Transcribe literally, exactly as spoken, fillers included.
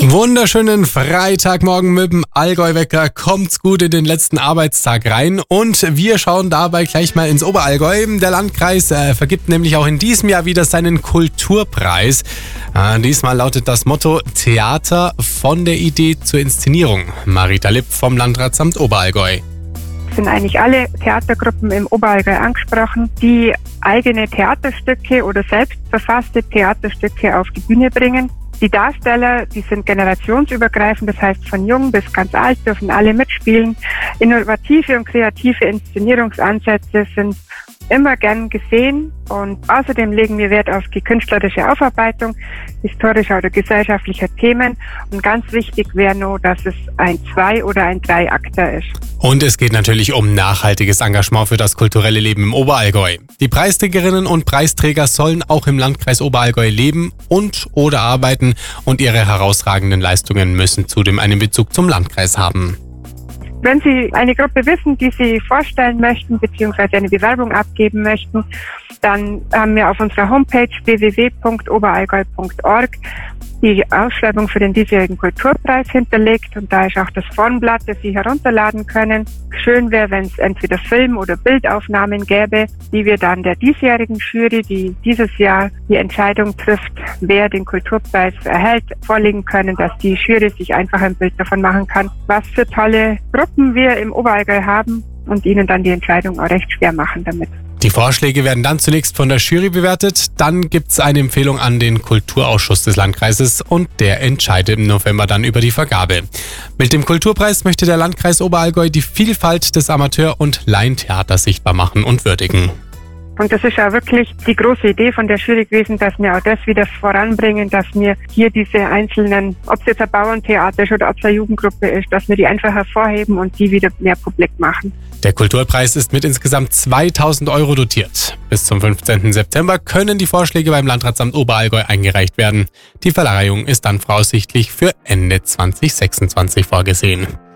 Wunderschönen Freitagmorgen mit dem Allgäu-Wecker. Kommt's gut in den letzten Arbeitstag rein. Und wir schauen dabei gleich mal ins Oberallgäu. Der Landkreis äh, vergibt nämlich auch in diesem Jahr wieder seinen Kulturpreis. Äh, diesmal lautet das Motto Theater von der Idee zur Inszenierung. Marita Lipp vom Landratsamt Oberallgäu. Sind eigentlich alle Theatergruppen im Oberallgäu angesprochen, die eigene Theaterstücke oder selbst verfasste Theaterstücke auf die Bühne bringen. Die Darsteller, die sind generationsübergreifend, das heißt von jung bis ganz alt dürfen alle mitspielen. Innovative und kreative Inszenierungsansätze sind immer gern gesehen und außerdem legen wir Wert auf die künstlerische Aufarbeitung historischer oder gesellschaftlicher Themen und ganz wichtig wäre nur, dass es ein Zwei- oder ein Dreiakter ist. Und es geht natürlich um nachhaltiges Engagement für das kulturelle Leben im Oberallgäu. Die Preisträgerinnen und Preisträger sollen auch im Landkreis Oberallgäu leben und oder arbeiten und ihre herausragenden Leistungen müssen zudem einen Bezug zum Landkreis haben. Wenn Sie eine Gruppe wissen, die Sie vorstellen möchten bzw. eine Bewerbung abgeben möchten, dann haben wir auf unserer Homepage w w w punkt oberallgäu punkt org die Ausschreibung für den diesjährigen Kulturpreis hinterlegt und da ist auch das Formblatt, das Sie herunterladen können. Schön wäre, wenn es entweder Film- oder Bildaufnahmen gäbe, die wir dann der diesjährigen Jury, die dieses Jahr die Entscheidung trifft, wer den Kulturpreis erhält, vorlegen können, dass die Jury sich einfach ein Bild davon machen kann, was für tolle Gruppen wir im Oberallgäu haben und ihnen dann die Entscheidung auch recht schwer machen damit. Die Vorschläge werden dann zunächst von der Jury bewertet, dann gibt's eine Empfehlung an den Kulturausschuss des Landkreises und der entscheidet im November dann über die Vergabe. Mit dem Kulturpreis möchte der Landkreis Oberallgäu die Vielfalt des Amateur- und Laientheaters sichtbar machen und würdigen. Und das ist ja wirklich die große Idee von der Jury gewesen, dass wir auch das wieder voranbringen, dass wir hier diese einzelnen, ob es jetzt ein Bauerntheater ist oder ob es eine Jugendgruppe ist, dass wir die einfach hervorheben und die wieder mehr publik machen. Der Kulturpreis ist mit insgesamt zweitausend Euro dotiert. Bis zum fünfzehnten September können die Vorschläge beim Landratsamt Oberallgäu eingereicht werden. Die Verleihung ist dann voraussichtlich für Ende zwanzig sechsundzwanzig vorgesehen.